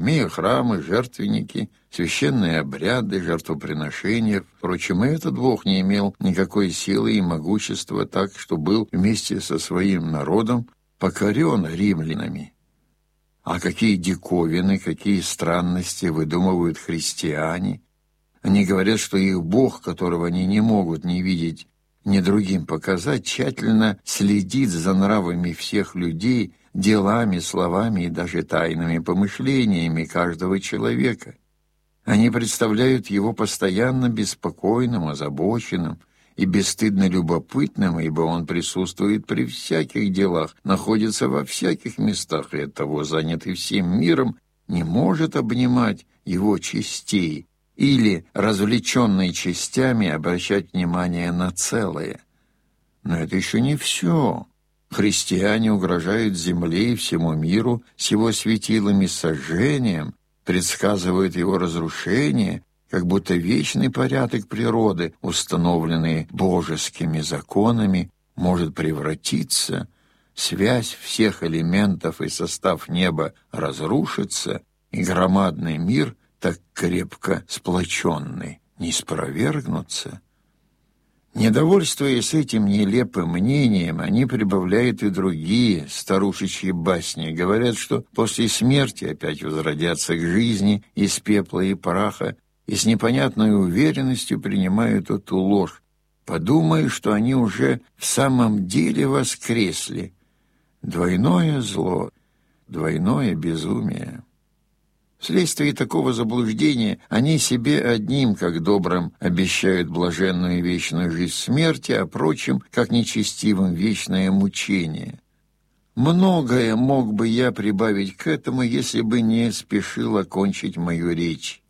имея храмы, жертвенники, священные обряды, жертвоприношения. Впрочем, и этот Бог не имел никакой силы и могущества так, что был вместе со своим народом покорен римлянами. А какие диковины, какие странности выдумывают христиане. Они говорят, что их Бог, которого они не могут ни видеть, ни другим показать, тщательно следит за нравами всех людей, делами, словами и даже тайными помышлениями каждого человека. Они представляют его постоянно беспокойным, озабоченным и бесстыдно любопытным, ибо он присутствует при всяких делах, находится во всяких местах, и оттого, занятый всем миром, не может обнимать его частей или, развлеченный частями, обращать внимание на целое. Но это еще не все. Христиане угрожают земле и всему миру с его светилами сожжением, предсказывают его разрушение, как будто вечный порядок природы, установленный божескими законами, может превратиться, связь всех элементов и состав неба разрушится, и громадный мир, так крепко сплоченный, не спровергнутся. Недовольствуясь этим нелепым мнением, они прибавляют и другие старушечьи басни, говорят, что после смерти опять возродятся к жизни из пепла и праха, и с непонятной уверенностью принимают эту ложь, подумая, что они уже в самом деле воскресли. Двойное зло, двойное безумие. Вследствие такого заблуждения они себе одним, как добрым, обещают блаженную и вечную жизнь смерти, а прочим, как нечестивым, вечное мучение. Многое мог бы я прибавить к этому, если бы не спешил окончить мою речь.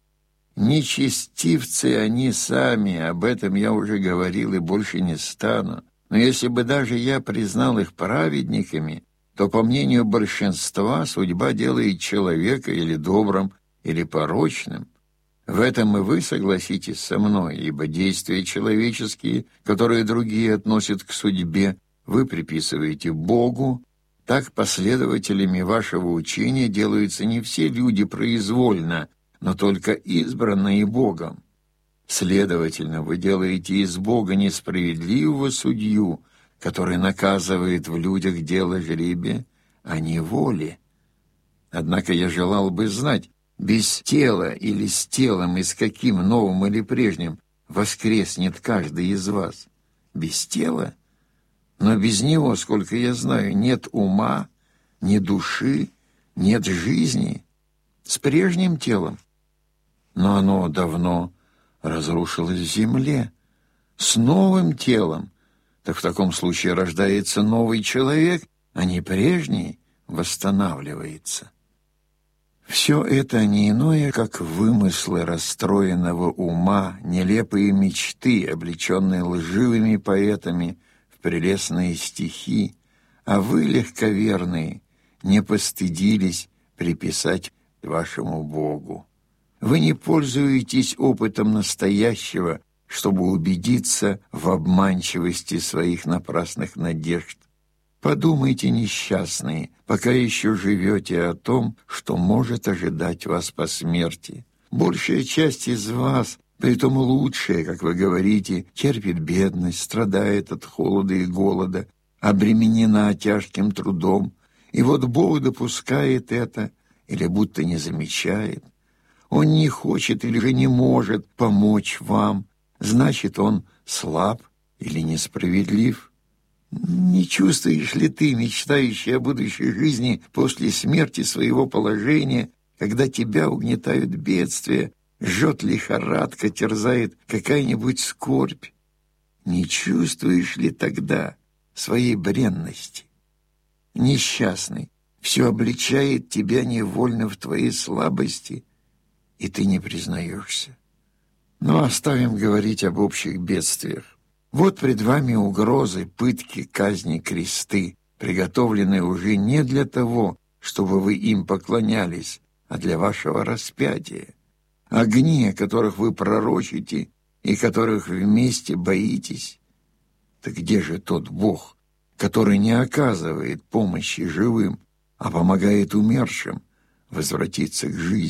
Нечестивцы они сами, об этом я уже говорил и больше не стану. Но если бы даже я признал их праведниками, то, по мнению большинства, судьба делает человека или добрым, или порочным. В этом и вы согласитесь со мной, ибо действия человеческие, которые другие относят к судьбе, вы приписываете Богу. Так последователями вашего учения делаются не все люди произвольно, но только избранные Богом. Следовательно, вы делаете из Бога несправедливого судью, который наказывает в людях дело жребия, а не воли. Однако я желал бы знать, без тела или с телом, и с каким, новым или прежним, воскреснет каждый из вас. Без тела? Но без него, сколько я знаю, нет ума, ни души, нет жизни. С прежним телом. Но оно давно разрушилось в земле. С новым телом. Так в таком случае рождается новый человек, а не прежний восстанавливается. Все это не иное, как вымыслы расстроенного ума, нелепые мечты, облеченные лживыми поэтами в прелестные стихи, а вы, легковерные, не постыдились приписать вашему Богу. Вы не пользуетесь опытом настоящего, чтобы убедиться в обманчивости своих напрасных надежд. Подумайте, несчастные, пока еще живете, о том, что может ожидать вас по смерти. Большая часть из вас, притом лучшая, как вы говорите, терпит бедность, страдает от холода и голода, обременена тяжким трудом, и вот Бог допускает это или будто не замечает. Он не хочет или же не может помочь вам, значит, он слаб или несправедлив. Не чувствуешь ли ты, мечтающий о будущей жизни после смерти, своего положения, когда тебя угнетают бедствия, жжет лихорадка, терзает какая-нибудь скорбь? Не чувствуешь ли тогда своей бренности? Несчастный, все обличает тебя невольно в твоей слабости, и ты не признаешься. Но оставим говорить об общих бедствиях. Вот пред вами угрозы, пытки, казни, кресты, приготовленные уже не для того, чтобы вы им поклонялись, а для вашего распятия. Огни, о которых вы пророчите и которых вместе боитесь. Так где же тот Бог, который не оказывает помощи живым, а помогает умершим, возвратиться к жизни.